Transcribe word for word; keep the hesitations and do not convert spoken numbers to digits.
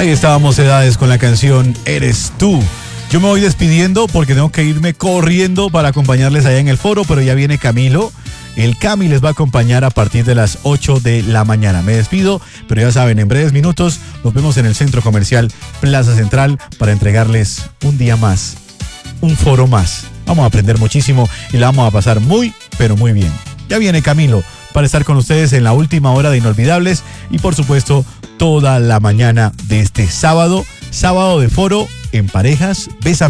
Ahí estábamos, Edades, con la canción Eres Tú. Yo me voy despidiendo porque tengo que irme corriendo para acompañarles allá en el foro, pero ya viene Camilo. El Cami les va a acompañar a partir de las ocho de la mañana. Me despido, pero ya saben, en breves minutos nos vemos en el Centro Comercial Plaza Central para entregarles un día más, un foro más. Vamos a aprender muchísimo y la vamos a pasar muy, pero muy bien. Ya viene Camilo para estar con ustedes en la última hora de Inolvidables y por supuesto toda la mañana de este sábado, sábado de foro en Parejas Bésame.